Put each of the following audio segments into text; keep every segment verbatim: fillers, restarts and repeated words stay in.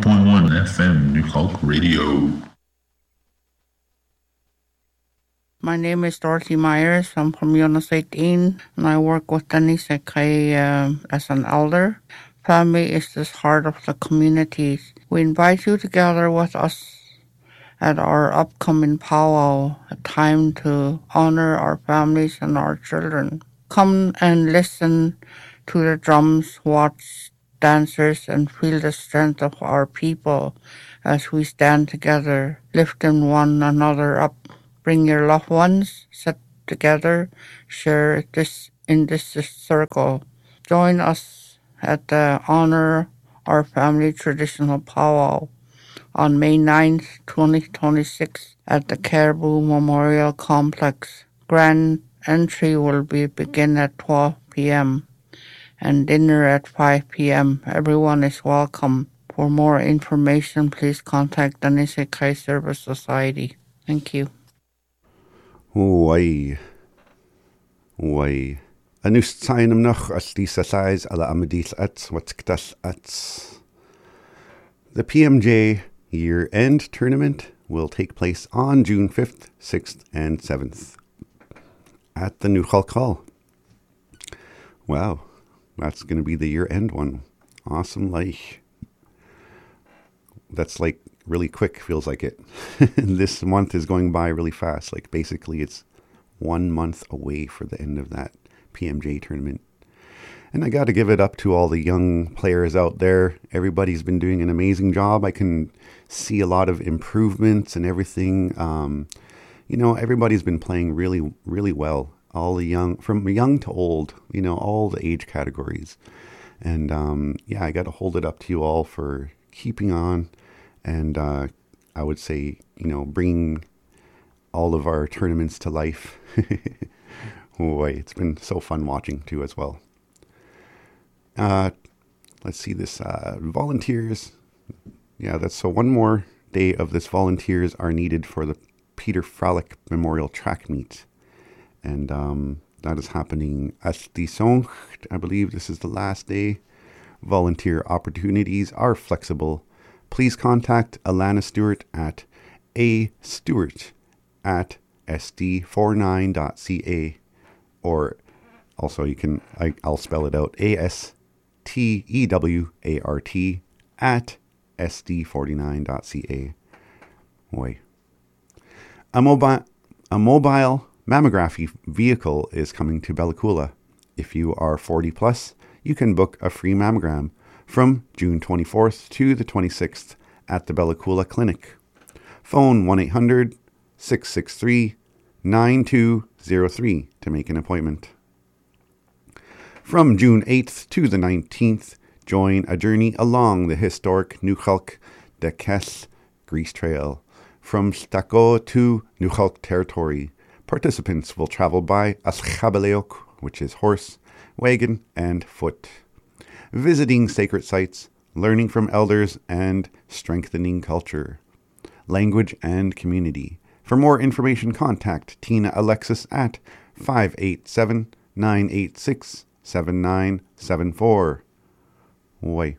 point one F M New Hulk Radio. My name is Dorothy Myers. I'm from Jonas eighteen, and I work with Denise Kay uh, as an elder. Family is the heart of the communities. We invite you together with us at our upcoming powwow, a time to honor our families and our children. Come and listen to the drums, watch dancers, and feel the strength of our people as we stand together, lifting one another up. Bring your loved ones, sit together, share this in this circle. Join us at the Honor Our Family Traditional Powwow on May ninth, twenty twenty-six at the Caribou Memorial Complex. Grand entry will be begin at twelve p.m. and dinner at five p.m. Everyone is welcome. For more information, please contact the Nisekai Service Society. Thank you. Wai. Wai. Anus tsainam noch as lisa size ala amadis ats watktas ats. The P M J year-end tournament will take place on June fifth, sixth, and seventh at the New Hulk Hall. Wow, that's going to be the year-end one. Awesome, like. That's like really quick, feels like it. This month is going by really fast. Like basically it's one month away for the end of that P M J tournament. And I got to give it up to all the young players out there. Everybody's been doing an amazing job. I can see a lot of improvements and everything. Um, you know, everybody's been playing really, really well. All the young, from young to old, you know, all the age categories. And um, yeah, I got to hold it up to you all for keeping on. And uh, I would say, you know, bringing all of our tournaments to life. Boy, it's been so fun watching too as well. Uh, let's see this. Uh, volunteers. Yeah, that's so one more day of this volunteers are needed for the Peter Fralick Memorial Track Meet. And um, that is happening at the Sonch. I believe this is the last day. Volunteer opportunities are flexible. Please contact Alana Stewart at a stewart at s d forty-nine dot c a, or also you can, I, I'll spell it out, A S T E W A R T at s d forty-nine dot c a. Boy. A mobile, a mobile mammography vehicle is coming to Bella Coola. If you are forty plus, you can book a free mammogram from June twenty-fourth to the twenty-sixth at the Bella Coola Clinic. Phone one eight hundred, six six three, nine two zero three to make an appointment. From June eighth to the nineteenth, join a journey along the historic New Hulk de Kes Grease Trail. From Stako to New Hulk territory, participants will travel by Aschabaleok, which is horse, wagon, and foot. Visiting sacred sites, learning from elders, and strengthening culture, language, and community. For more information, contact Tina Alexis at five eight seven, nine eight six, seven nine seven four. Oi.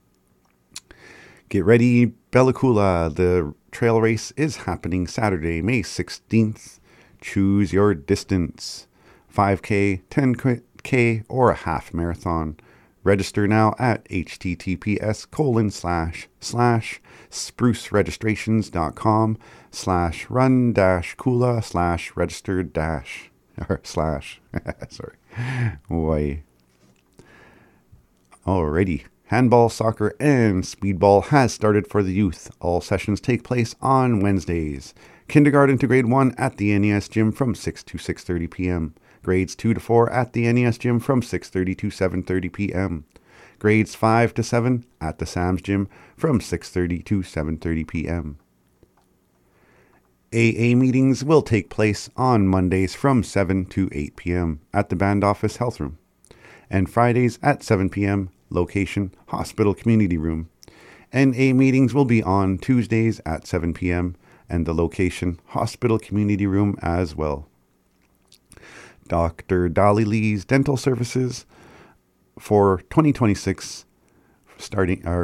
Get ready, Bella Coola. The trail race is happening Saturday, May sixteenth. Choose your distance. five K, ten K, or a half marathon. Register now at https colon slash slash spruceregistrations.com slash run dash coola slash registered dash or slash. Sorry. Boy. Alrighty. Handball, soccer, and speedball has started for the youth. All sessions take place on Wednesdays. Kindergarten to grade one at the N E S gym from six to six thirty p.m. Grades two to four at the N E S gym from six thirty to seven thirty p.m. Grades five to seven at the Sam's gym from six thirty to seven thirty p.m. A A meetings will take place on Mondays from seven to eight p.m. at the Band Office Health Room, and Fridays at seven p.m. location Hospital Community Room. N A meetings will be on Tuesdays at seven p.m. and the location Hospital Community Room as well. Doctor Dolly Lee's dental services for twenty twenty-six starting are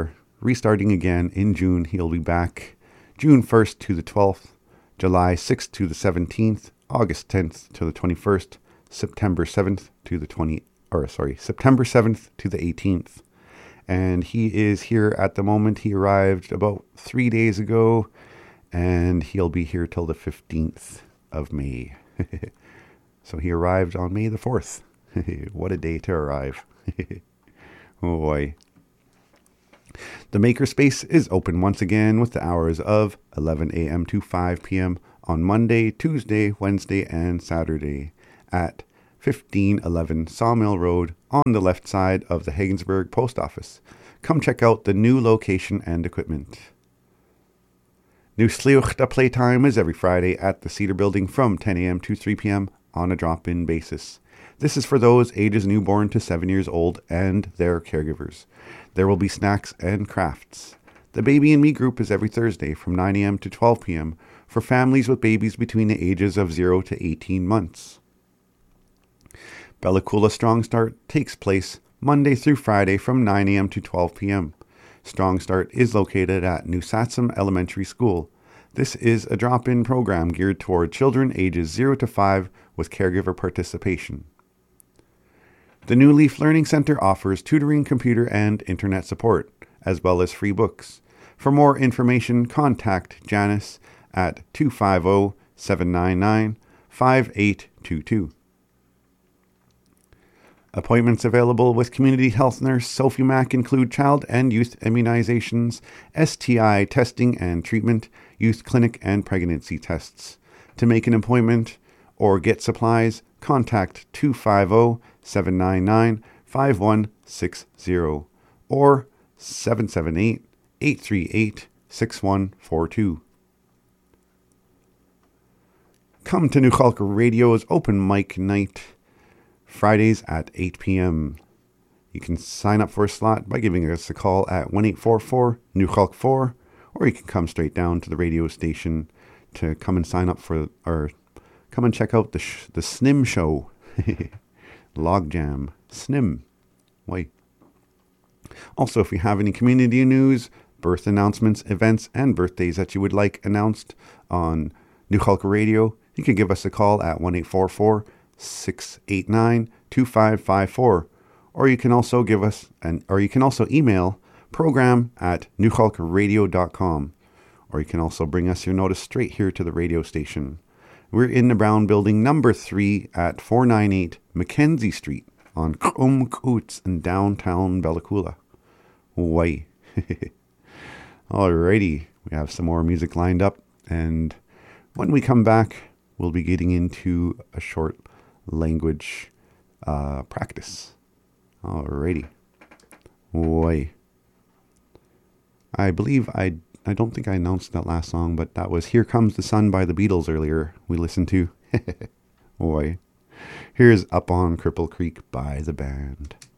restarting again in June. He'll be back June first to the twelfth, July sixth to the seventeenth, August tenth to the twenty-first, September seventh to the twentieth, or sorry, September seventh to the eighteenth. And he is here at the moment. He arrived about three days ago, and he'll be here till the fifteenth of May. So he arrived on May the fourth. What a day to arrive. Oh boy. The Makerspace is open once again with the hours of eleven a.m. to five p.m. on Monday, Tuesday, Wednesday, and Saturday at fifteen eleven Sawmill Road on the left side of the Haggensburg Post Office. Come check out the new location and equipment. New Sliochta playtime is every Friday at the Cedar Building from ten a.m. to three p.m. on a drop-in basis. This is for those ages newborn to seven years old and their caregivers. There will be snacks and crafts. The Baby and Me group is every Thursday from nine a.m. to twelve p.m. for families with babies between the ages of zero to eighteen months. Bella Coola Strong Start takes place Monday through Friday from nine a.m. to twelve p.m. Strong Start is located at New Satsum Elementary School. This is a drop-in program geared toward children ages zero to five with caregiver participation. The New Leaf Learning Center offers tutoring, computer, and internet support, as well as free books. For more information, contact Janice at two five zero, seven nine nine, five eight two two. Appointments available with Community Health Nurse Sophie Mack include child and youth immunizations, S T I testing and treatment, youth clinic and pregnancy tests. To make an appointment or get supplies, contact two five zero, seven nine nine, five one six zero or seven seven eight, eight three eight, six one four two. Come to New Chalk Radio's open mic night Fridays at eight p.m. You can sign up for a slot by giving us a call at one eight four four, New Chalk four, or you can come straight down to the radio station to come and sign up for, or come and check out the sh- the S N I M show. Logjam. S N I M. Why? Also, if you have any community news, birth announcements, events, and birthdays that you would like announced on New Chalk Radio, you can give us a call at one eight four four, six eight nine, two five five four, or you can also give us an or you can also email program at new chalk radio dot com, or you can also bring us your notice straight here to the radio station. We're in the Brown Building, number three at four ninety-eight Mackenzie Street on Krumkoots in downtown Bella Coola. Why? Alrighty, we have some more music lined up, and when we come back, we'll be getting into a short language uh, practice. Alrighty. Why? I believe I I don't think I announced that last song, but that was Here Comes the Sun by the Beatles earlier we listened to. Boy. Here's Up on Cripple Creek by the band.